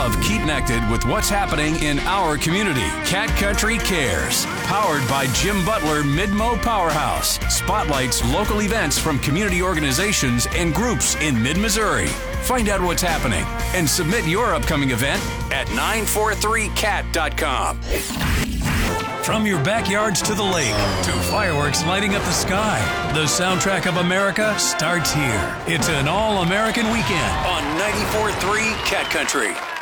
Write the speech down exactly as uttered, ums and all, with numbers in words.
love keep connected with what's happening in our community. Cat Country Cares, powered by Jim Butler Mid-Mo Powerhouse, spotlights local events from community organizations and groups in mid-Missouri. Find out what's happening and submit your upcoming event at nine four three cat dot com. From your backyards to the lake, to fireworks lighting up the sky, the soundtrack of America starts here. It's an all-American weekend on ninety-four point three Cat Country.